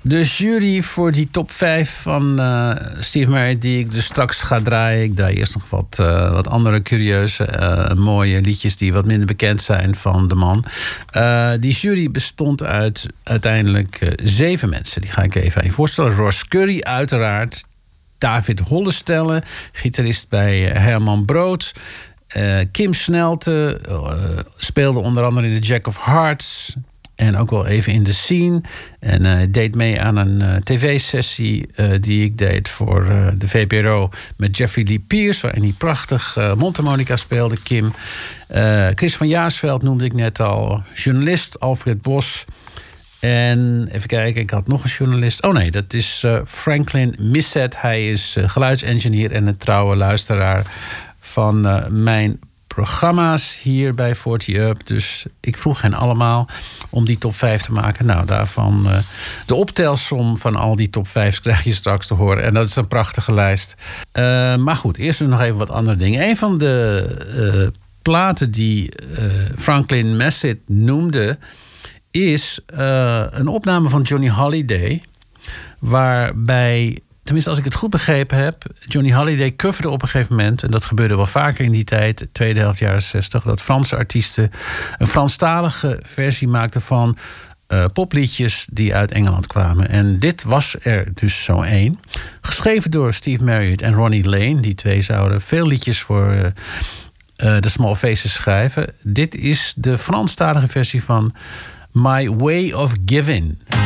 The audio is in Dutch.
De jury voor die top 5 van Steve Marriott, die ik dus straks ga draaien. Ik draai eerst nog wat andere curieuze, mooie liedjes die wat minder bekend zijn van de man. Die jury bestond uit uiteindelijk 7 mensen. Die ga ik even aan je voorstellen. Ross Curry, uiteraard. David Hollestelle, gitarist bij Herman Brood. Kim Snelte speelde onder andere in The Jack of Hearts. En ook wel even in de scene. En deed mee aan een tv-sessie die ik deed voor de VPRO met Jeffrey Lee Pierce, waarin hij prachtig mondharmonica speelde, Kim. Chris van Jaarsveld noemde ik net al. Journalist Alfred Bos. En even kijken, ik had nog een journalist. Oh nee, dat is Franklin Misset. Hij is geluidsengineer en een trouwe luisteraar van mijn programma's hier bij 40 Up. Dus ik vroeg hen allemaal om die top 5 te maken. Nou, daarvan de optelsom van al die top 5 krijg je straks te horen. En dat is een prachtige lijst. Maar goed, eerst nog even wat andere dingen. Een van de platen die Franklin Misset noemde is een opname van Johnny Holiday, waarbij, tenminste als ik het goed begrepen heb, Johnny Holiday coverde op een gegeven moment, en dat gebeurde wel vaker in die tijd, tweede helft jaren 60, dat Franse artiesten een Franstalige versie maakten van popliedjes die uit Engeland kwamen. En dit was er dus zo één. Geschreven door Steve Marriott en Ronnie Lane. Die twee zouden veel liedjes voor de Small Faces schrijven. Dit is de Franstalige versie van My Way of Giving.